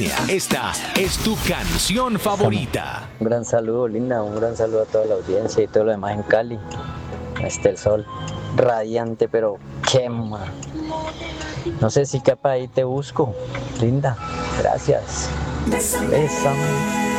Esta es tu canción favorita. Un gran saludo, linda, un gran saludo a toda la audiencia y todo lo demás en Cali. El sol radiante, pero quema. No sé si capaz ahí te busco, linda. Gracias. Bésame.